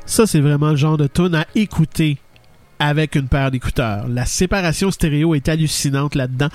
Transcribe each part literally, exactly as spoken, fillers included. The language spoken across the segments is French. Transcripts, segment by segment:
Ça, c'est vraiment le genre de tune à écouter avec une paire d'écouteurs. La séparation stéréo est hallucinante là-dedans.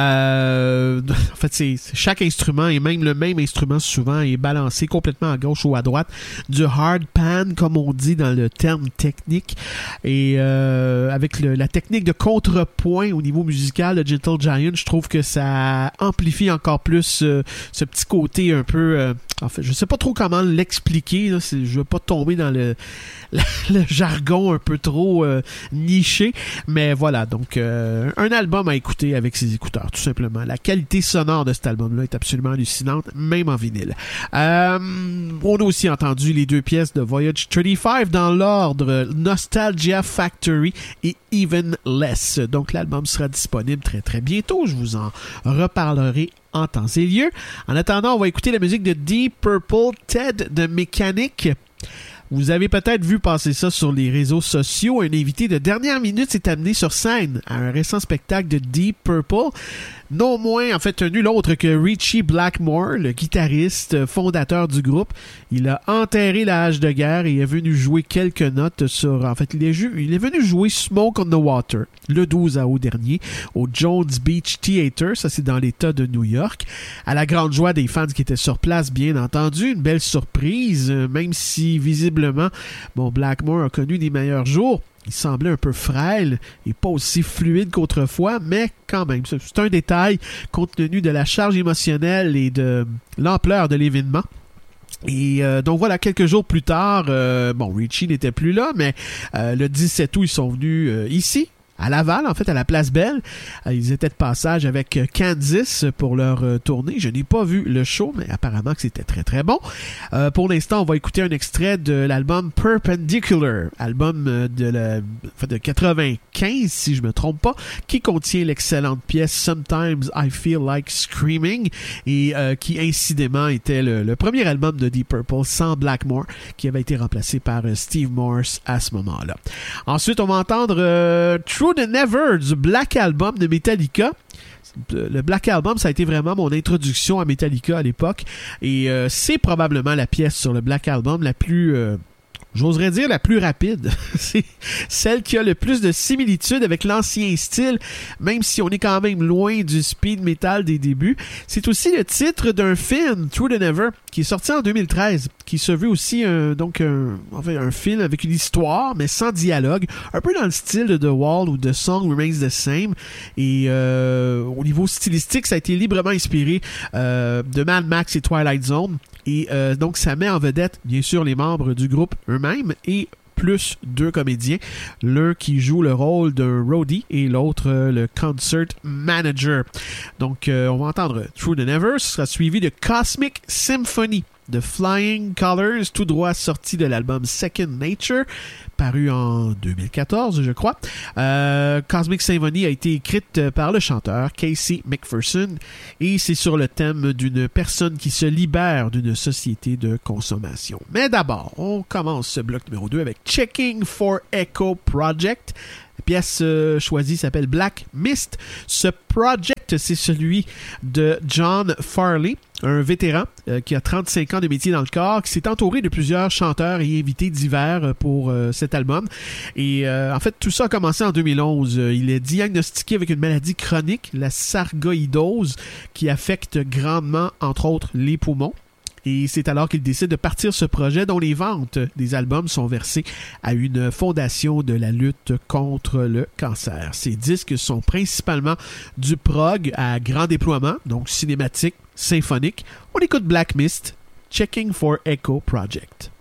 Euh, en fait, c'est, c'est chaque instrument, et même le même instrument souvent, est balancé complètement à gauche ou à droite. Du hard pan, comme on dit dans le terme technique. Et euh, avec le, la technique de contrepoint au niveau musical de Gentle Giant, je trouve que ça amplifie encore plus euh, ce petit côté un peu... Euh, en fait, je sais pas trop comment l'expliquer. Là, c'est, je veux pas tomber dans le, le, le jargon un peu trop... Euh, niché, mais voilà, donc euh, un album à écouter avec ses écouteurs, tout simplement. La qualité sonore de cet album-là est absolument hallucinante, même en vinyle. Euh, on a aussi entendu les deux pièces de Voyage trente-cinq dans l'ordre Nostalgia Factory et Even Less. Donc l'album sera disponible très très bientôt, je vous en reparlerai en temps et lieu. En attendant, on va écouter la musique de Deep Purple, Ted de Mechanic. Vous avez peut-être vu passer ça sur les réseaux sociaux. Un invité de dernière minute s'est amené sur scène à un récent spectacle de Deep Purple. Non moins, en fait, nul autre que Ritchie Blackmore, le guitariste fondateur du groupe. Il a enterré la hache de guerre et est venu jouer quelques notes sur... En fait, il est, ju- il est venu jouer Smoke on the Water le douze août dernier au Jones Beach Theater. Ça, c'est dans l'État de New York. À la grande joie des fans qui étaient sur place, bien entendu. Une belle surprise, même si, visiblement, bon, Blackmore a connu des meilleurs jours. Il semblait un peu frêle et pas aussi fluide qu'autrefois, mais quand même, c'est un détail compte tenu de la charge émotionnelle et de l'ampleur de l'événement. Et euh, donc voilà, quelques jours plus tard, euh, bon, Ritchie n'était plus là, mais euh, le dix-sept août, ils sont venus euh, ici, à Laval, en fait, à la Place Belle. Euh, ils étaient de passage avec Kansas pour leur euh, tournée. Je n'ai pas vu le show, mais apparemment que c'était très, très bon. Euh, pour l'instant, on va écouter un extrait de l'album Perpendicular, album euh, de, la, enfin, de quatre-vingt-quinze, si je me trompe pas, qui contient l'excellente pièce Sometimes I Feel Like Screaming, et euh, qui, incidemment, était le, le premier album de Deep Purple sans Blackmore, qui avait été remplacé par euh, Steve Morse à ce moment-là. Ensuite, on va entendre euh, True the Never du Black Album de Metallica. Le Black Album, ça a été vraiment mon introduction à Metallica à l'époque, et euh, c'est probablement la pièce sur le Black Album la plus... Euh, J'oserais dire la plus rapide. C'est celle qui a le plus de similitudes avec l'ancien style, même si on est quand même loin du speed metal des débuts. C'est aussi le titre d'un film, True the Never, qui est sorti en deux mille treize, qui se veut aussi un, donc un, enfin, un film avec une histoire, mais sans dialogue, un peu dans le style de The Wall ou The Song Remains the Same. Et euh, au niveau stylistique, ça a été librement inspiré euh, de Mad Max et Twilight Zone. Et euh, donc, ça met en vedette, bien sûr, les membres du groupe eux-mêmes et plus deux comédiens. L'un qui joue le rôle d'un roadie et l'autre euh, le concert manager. Donc, euh, on va entendre Through the Never. Ce sera suivi de Cosmic Symphony de Flying Colours, tout droit sorti de l'album Second Nature, paru en deux mille quatorze, je crois. Euh, Cosmic Symphony a été écrite par le chanteur Casey McPherson et c'est sur le thème d'une personne qui se libère d'une société de consommation. Mais d'abord, on commence ce bloc numéro deux avec Checking for Echo Project. La pièce euh, choisie s'appelle Black Mist. Ce project, c'est celui de John Farley, un vétéran euh, qui a trente-cinq ans de métier dans le corps, qui s'est entouré de plusieurs chanteurs et invités divers pour euh, cet album. Et euh, en fait, tout ça a commencé en deux mille onze. Il est diagnostiqué avec une maladie chronique, la sarcoïdose, qui affecte grandement, entre autres, les poumons. Et c'est alors qu'il décide de partir ce projet dont les ventes des albums sont versées à une fondation de la lutte contre le cancer. Ces disques sont principalement du prog à grand déploiement, donc cinématique, symphonique. On écoute Black Mist, Checking for Echo Project.